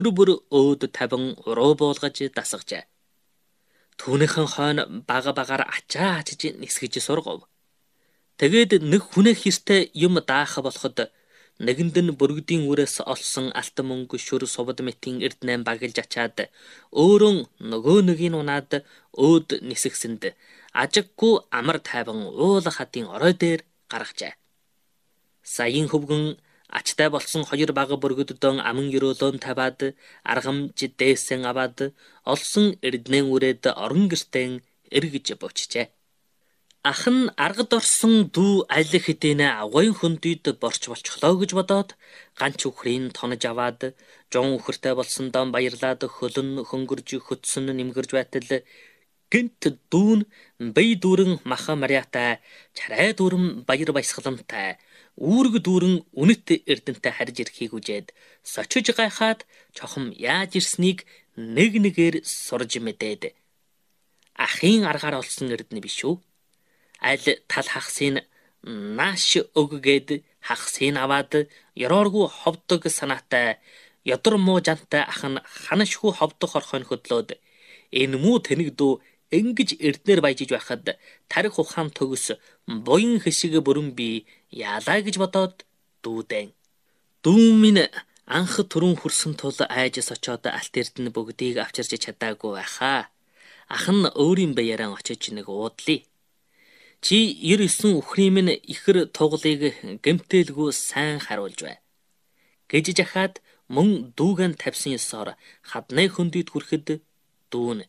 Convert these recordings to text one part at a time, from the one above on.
бүр өөд тавин уруу буулгаж дасгажээ. Түүнийхэн хойно бага багаар ачаа ачиж нисгэж сургав. Тэгээд нэг хүнээ хэртэй юм даах болоход нэгэнд нь бүргэдийн үрээс олсон алтан мөнгө шүр сувд мэтийн эрдэнэ багилж ачаад өөрөө нөгөө нэгийг унаад өөд нисгсэнд ажиггүй амар тайван уул хатын орой дээр гаргажээ. Саяын хөвгөн ачтай болсон хоёр бага бүргэддэн аман өрөөлөн таваад аргамж дээсэн аваад олсон эрдэнэ үрээд орон гэртэн эргэж буучжээ. Ах нь аргад орсон дүү аль хэдийнэ агуйн хөндийд борч болчихлоо гэж бодоод ганч үхрийн тонож аваад жон үхэртэй болсон дом баярлаад хөлн хөнгөрж хөтсөн нэмгэрж байтал гинт дүүн бие дүүрэн маха мариатай чарай дүүрэн баяр баясгаламтай үүрэг дүүрэн үнэт эрдэнтэй харж ирэхийг үжээд сочиж гайхаад чохом яаж ирснийг нэг нэгээр сурж мэдээд ахын аргаар олсон эрдэнэ биш үү? Аль тал хагсыг нааш өггээд хагсыг аваад ёрооргүй ховдог санаатай ёдор муу жантай ах нь ханашгүй ховдох орхойн хөдлөөд энэ муу тэнэг дүү ингэж эрднэр баяжиж байхад тарих ухаан төгс буян хэшиг бүрэн би яалаа гэж бодоод дүүдэн. Дүү минь анх түрүүн хүрсэн тул айжс очоод алт эрдэнэ бүгдийг авчирч чадаагүй байхаа. Ах нь өөрийн баяран очиж нэг уудлаа. Чи 99 үхрийн минь ихэр туглыг гэмтэлгүй сайн харуулж бай. Гэж жахаад мөн дүүгэн тавьсан ёсоор хадны хөндийд хүрэхэд дүүн.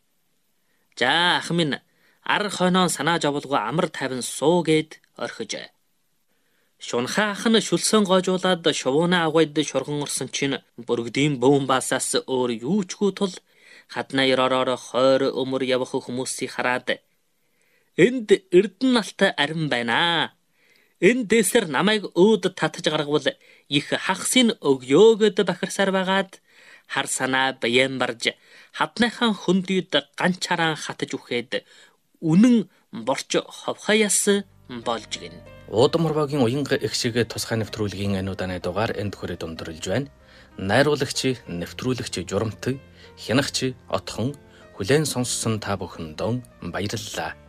За ах минь ар хойноо санаа жоволгоо амар тавин суугээд орхиж. Шунхаа ах нь шүлсэн гоожуулаад шувууна агойд шурган орсон чинь бүргэдийн бөөн басаас өөр юучгүй тул хадна ёроороо хойр өмөр явах хүмүүсийг хараад энд эрдэнэ алтай арин байна. Энэ дэсэр намайг өөд татж гаргавал их хагсын өгөө гэд бахарсаар байгаад хар санаа баян барж хадныхан хөндийд ганчаараа хатж үхээд үнэн борч ховхаяас болж гин. Уудам хорвогийн уянга их шиг тусгай нэвтрүүлгийн ануудаа найдуугаар энд хүрээ дундарлж байна. Найруулагч, нэвтрүүлэгч Журамт, хянагч Отхон хүлээн сонссон та бүхэнд баярлалаа.